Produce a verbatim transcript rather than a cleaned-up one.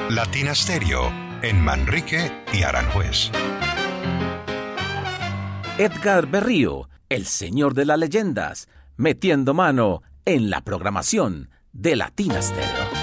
Latina Stereo, en Manrique y Aranjuez. Edgar Berrío, el señor de las leyendas, metiendo mano en la programación de Latina Stereo.